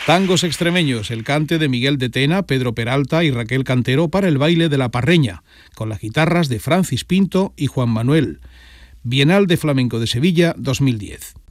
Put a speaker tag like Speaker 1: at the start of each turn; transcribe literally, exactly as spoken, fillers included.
Speaker 1: Tangos extremeños, el cante de Miguel de Tena, Pedro Peralta y Raquel Cantero para el baile de la Parreña, con las guitarras de Francis Pinto y Juan Manuel. Bienal de Flamenco de Sevilla dos mil diez.